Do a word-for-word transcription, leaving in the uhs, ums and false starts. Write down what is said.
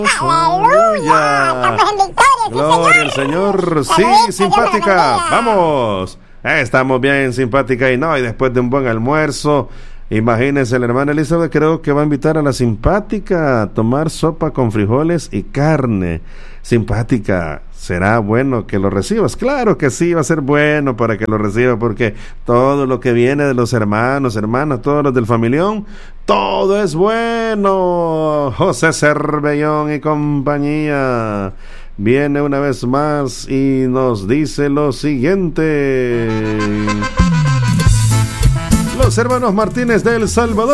¡Aleluya! Estamos en victoria, Gloria al Señor. Sí, simpática. Vamos. Eh, estamos bien, simpática. Y no, y después de un buen almuerzo, imagínense, la hermana Elizabeth creo que va a invitar a la simpática a tomar sopa con frijoles y carne. Simpática, ¿será bueno que lo recibas? Claro que sí, va a ser bueno para que lo reciba, porque todo lo que viene de los hermanos, hermanas, todos los del familión, todo es bueno. José Cervellón y compañía viene una vez más y nos dice lo siguiente. Los hermanos Martínez de El Salvador